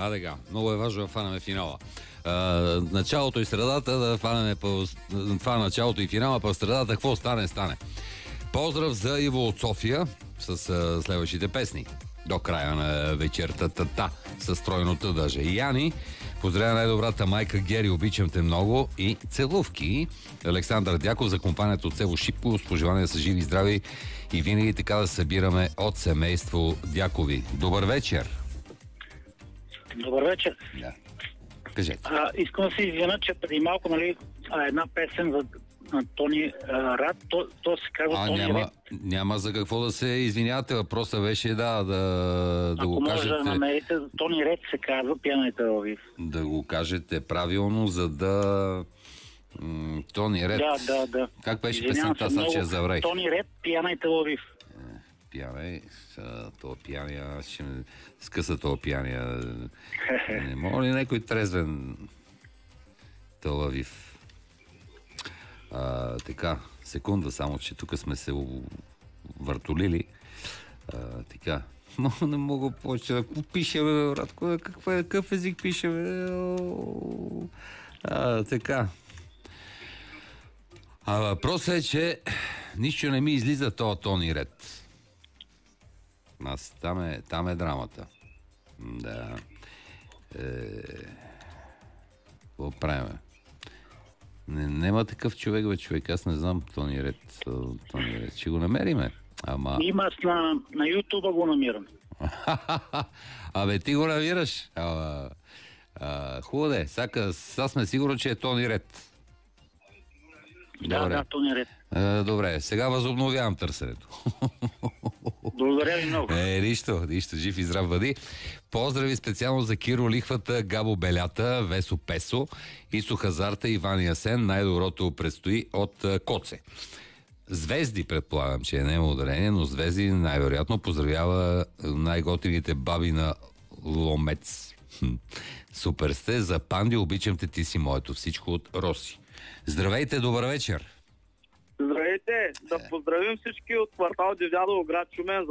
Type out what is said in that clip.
Така, много е важно да фанаме финала. Началото и средата да фанаме това началото и финала, по средата какво стане. Поздрав за Иво от София с следващите песни. До края на вечерта с тройното даже. Яни, поздравя най-добрата майка Гери, обичам те много и целувки. Александър Дяков за компанията от село Шипко, с пожелания да са живи и здрави и винаги така да събираме от семейство Дякови. Добър вечер! Добър вечер. Да. Кажете. Искам да се извиня, че преди малко, една песен за Тони Рад, то се казва Тони Ред. Няма за какво да се извинявате. Въпросът беше да го кажете. Ако може да намерите, Тони Ред се казва, пияната Лъвив. Да го кажете правилно, за да... Тони Ред. Да. Как беше песента, сега че я заврех? Тони Ред, пияната Лъвив. Пияне, това пияния, ще ме скъса това пияния. Не мога ли някой трезвен Талавив? Така, секунда само, че тук сме се въртолили. Така, не мога повече да пише, бе, братко, какъв език пише, бе? Така. Въпросът е, че нищо не ми излиза този Тони Ред. Там е драмата. Да. Какво правим? Нема такъв човек, бе, човек. Аз не знам Тони Ред. Ще го намериме. Има на YouTube го намирам. Абе, ти го намираш. Хубаво де. Сега сме сигурни, че е Тони Ред. Да, Тони Ред. Добре, сега възобновявам търсенето. Благодаря ви много. Нищо, жив и здрав бъди. Поздрави специално за Киро Лихвата, Габо Белята, Весо Песо, Исо Хазарта, Иван Ясен. Най-доброто предстои от Коце. Звезди, предполагам, че не е ударение, но Звезди най-вероятно поздравява най-готините баби на Ломец. Супер сте, за Панди, обичам те, ти си моето. Всичко от Роси. Здравейте, добър вечер! Здравейте! Да поздравим всички от квартал Девдядово, град Шумен.